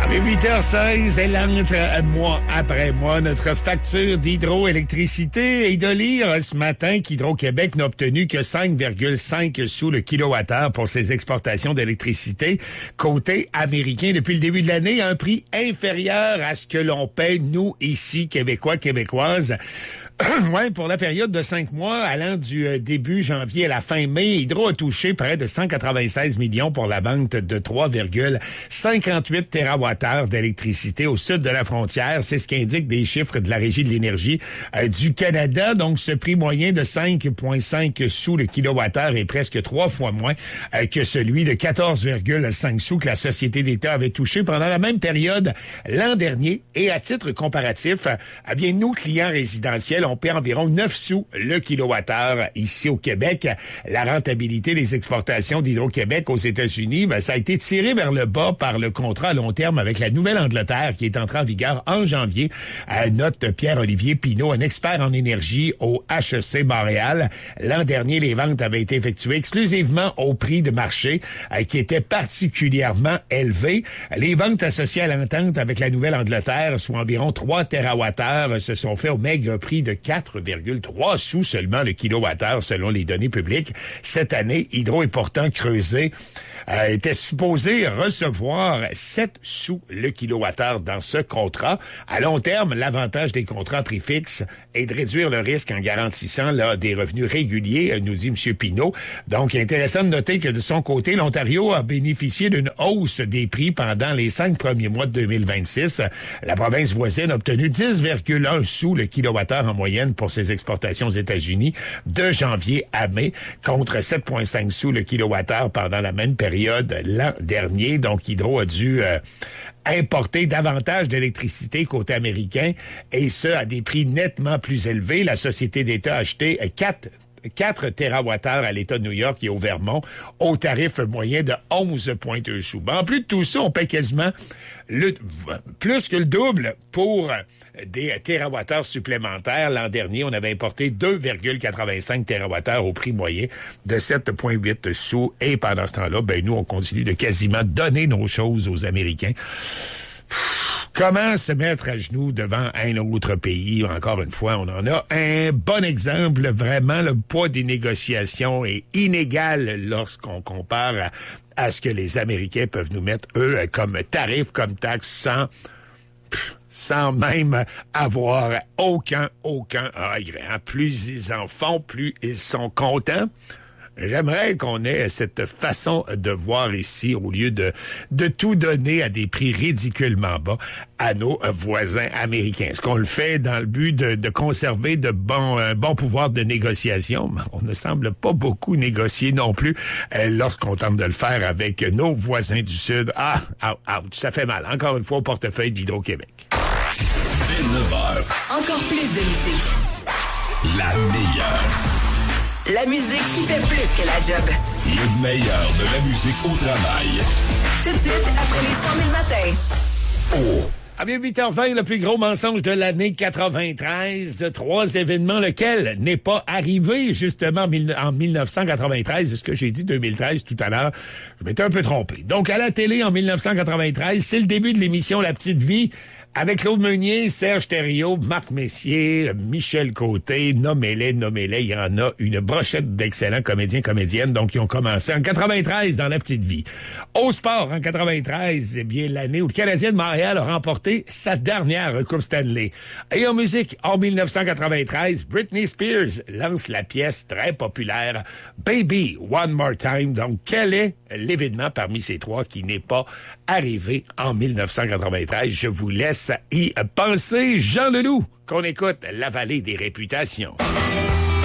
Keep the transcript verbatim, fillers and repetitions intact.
huit heures seize, elle entre mois après mois. Notre facture d'hydroélectricité est de lire ce matin qu'Hydro-Québec n'a obtenu que cinq virgule cinq sous le kilowattheure pour ses exportations d'électricité côté américain depuis le début de l'année, à un prix inférieur à ce que l'on paie, nous, ici, Québécois, Québécoises. Ouais, pour la période de cinq mois, allant du euh, début janvier à la fin mai, Hydro a touché près de cent quatre-vingt-seize millions pour la vente de trois virgule cinquante-huit térawattheures d'électricité au sud de la frontière. C'est ce qu'indiquent des chiffres de la Régie de l'énergie euh, du Canada. Donc, ce prix moyen de cinq virgule cinq sous le kilowattheure est presque trois fois moins euh, que celui de quatorze virgule cinq sous que la Société d'État avait touché pendant la même période l'an dernier. Et à titre comparatif, euh, eh bien, nous, clients résidentiels, on paie environ neuf sous le kilowattheure ici au Québec. La rentabilité des exportations d'Hydro-Québec aux États-Unis, ben, ça a été tiré vers le bas par le contrat à long terme avec la Nouvelle-Angleterre qui est entré en vigueur en janvier. Euh, note Pierre-Olivier Pinault, un expert en énergie au H E C Montréal. L'an dernier, les ventes avaient été effectuées exclusivement au prix de marché euh, qui était particulièrement élevé. Les ventes associées à l'entente avec la Nouvelle-Angleterre, soit environ trois térawattheures, se sont fait au maigre prix de quatre virgule trois sous seulement le kilowattheure selon les données publiques. Cette année, Hydro est pourtant creusé, euh, était supposé recevoir sept sous le kilowattheure dans ce contrat. À long terme, l'avantage des contrats à prix fixe est de réduire le risque en garantissant là des revenus réguliers, nous dit M. Pinault. Donc, intéressant de noter que de son côté, l'Ontario a bénéficié d'une hausse des prix pendant les cinq premiers mois de deux mille vingt-six. La province voisine a obtenu dix virgule un sous le kilowattheure en moyenne pour ses exportations aux États-Unis de janvier à mai, contre sept virgule cinq sous le kilowattheure pendant la même période l'an dernier. Donc, Hydro a dû euh, importer davantage d'électricité côté américain, et ce, à des prix nettement plus élevés. La Société d'État a acheté quatre quatre térawattheures à l'État de New York et au Vermont au tarif moyen de onze virgule deux sous. Ben, en plus de tout ça, on paie quasiment le, plus que le double pour des térawattheures supplémentaires. L'an dernier, on avait importé deux virgule quatre-vingt-cinq térawattheures au prix moyen de sept virgule huit sous. Et pendant ce temps-là, ben, nous, on continue de quasiment donner nos choses aux Américains. Comment se mettre à genoux devant un autre pays? Encore une fois, on en a un bon exemple. Vraiment, le poids des négociations est inégal lorsqu'on compare à, à ce que les Américains peuvent nous mettre, eux, comme tarif, comme taxe, sans... sans même avoir aucun, aucun regret. Plus ils en font, plus ils sont contents. J'aimerais qu'on ait cette façon de voir ici, au lieu de, de tout donner à des prix ridiculement bas à nos voisins américains. Est-ce qu'on le fait dans le but de, de conserver de bons, un bon pouvoir de négociation? On ne semble pas beaucoup négocier non plus euh, lorsqu'on tente de le faire avec nos voisins du Sud. Ah, ouch, ça fait mal. Encore une fois, au portefeuille d'Hydro-Québec. vingt-neuf heures. Encore plus de musique. La meilleure. La musique qui fait plus que la job. Le meilleur de la musique au travail. Tout de suite, après les cent mille matins. Oh! À bien huit heures vingt, le plus gros mensonge de l'année quatre-vingt-treize. Trois événements, lequel n'est pas arrivé justement en dix-neuf cent quatre-vingt-treize. C'est ce que j'ai dit deux mille treize tout à l'heure. Je m'étais un peu trompé. Donc, à la télé en dix-neuf cent quatre-vingt-treize, c'est le début de l'émission La Petite Vie. Avec Claude Meunier, Serge Thériault, Marc Messier, Michel Côté, nommez-les, nommez-les. Il y en a une brochette d'excellents comédiens, comédiennes. Donc, ils ont commencé en quatre-vingt-treize dans La Petite Vie. Au sport, en quatre-vingt-treize, eh bien, l'année où le Canadien de Montréal a remporté sa dernière Coupe Stanley. Et en musique, en dix-neuf cent quatre-vingt-treize, Britney Spears lance la pièce très populaire Baby One More Time. Donc, quel est l'événement parmi ces trois qui n'est pas arrivé en dix-neuf cent quatre-vingt-treize? Je vous laisse y penser. Jean Leloup, qu'on écoute La Vallée des Réputations.